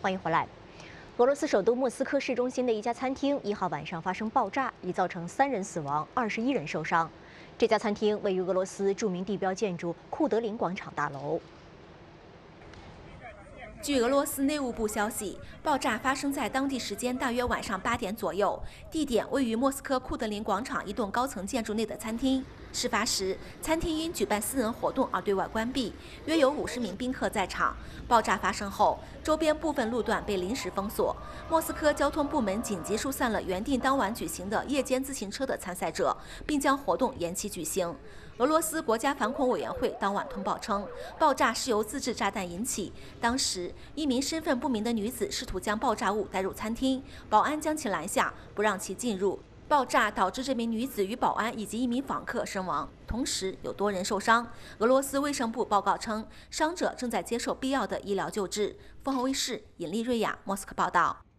欢迎回来。俄罗斯首都莫斯科市中心的一家餐厅1号晚上发生爆炸，已造成3人死亡，21人受伤。这家餐厅位于俄罗斯著名地标建筑库德林广场大楼。 据俄罗斯内务部消息，爆炸发生在当地时间大约晚上8点左右，地点位于莫斯科库德林广场一栋高层建筑内的餐厅。事发时，餐厅因举办私人活动而对外关闭，约有50名宾客在场。爆炸发生后，周边部分路段被临时封锁。莫斯科交通部门紧急疏散了原定当晚举行的夜间自行车的参赛者，并将活动延期举行。 俄罗斯国家反恐委员会当晚通报称，爆炸是由自制炸弹引起。当时，一名身份不明的女子试图将爆炸物带入餐厅，保安将其拦下，不让其进入。爆炸导致这名女子与保安以及一名访客身亡，同时有多人受伤。俄罗斯卫生部报告称，伤者正在接受必要的医疗救治。凤凰卫视尹丽瑞亚莫斯科报道。